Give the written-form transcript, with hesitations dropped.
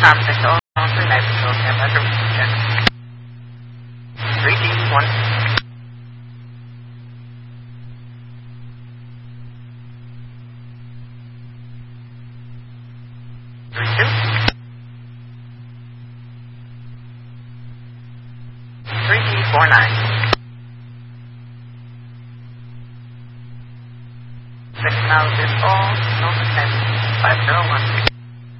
Contact all 3 neighborhoods have under check. 3D1. 32. 3D49. 6 now is all, no 10. 501.